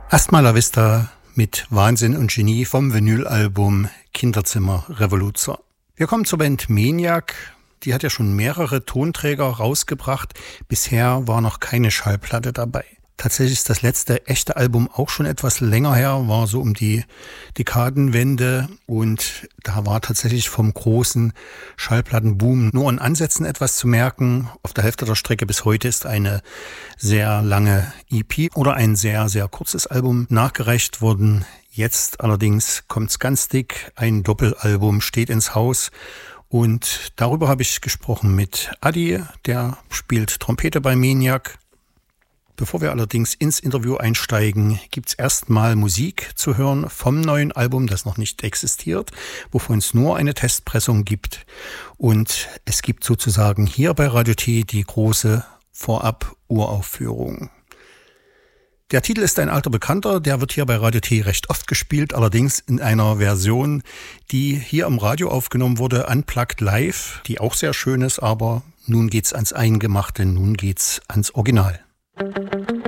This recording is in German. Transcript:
Hasta la Vista mit Wahnsinn und Genie vom Vinylalbum Kinderzimmer Revoluzer. Wir kommen zur Band Maniac. Die hat ja schon mehrere Tonträger rausgebracht. Bisher war noch keine Schallplatte dabei. Tatsächlich ist das letzte echte Album auch schon etwas länger her, war so um die Dekadenwende, und da war tatsächlich vom großen Schallplattenboom nur in Ansätzen etwas zu merken. Auf der Hälfte der Strecke bis heute ist eine sehr lange EP oder ein sehr, sehr kurzes Album nachgereicht worden. Jetzt allerdings kommt's ganz dick, ein Doppelalbum steht ins Haus. Und darüber habe ich gesprochen mit Adi, der spielt Trompete bei Maniac. Bevor wir allerdings ins Interview einsteigen, gibt's erstmal Musik zu hören vom neuen Album, das noch nicht existiert, wovon es nur eine Testpressung gibt. Und es gibt sozusagen hier bei Radio T die große Vorab-Uraufführung. Der Titel ist ein alter Bekannter, der wird hier bei Radio T recht oft gespielt, allerdings in einer Version, die hier im Radio aufgenommen wurde, Unplugged Live, die auch sehr schön ist, aber nun geht's ans Eingemachte, nun geht's ans Original.